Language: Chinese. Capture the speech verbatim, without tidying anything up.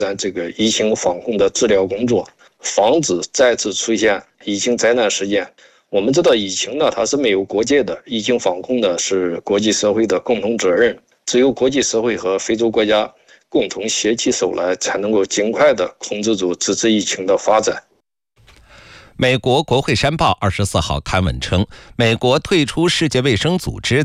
这个疫情防控的治疗工作，防止再次出现疫情灾难事件。我们知道疫情呢，它是没有国界的，疫情防控呢是国际社会的共同责任，只有国际社会和非洲国家共同携起手来，才能够尽快的控制住这次疫情的发展。 美国国会山报二十四号刊文称，美国退出世界卫生组织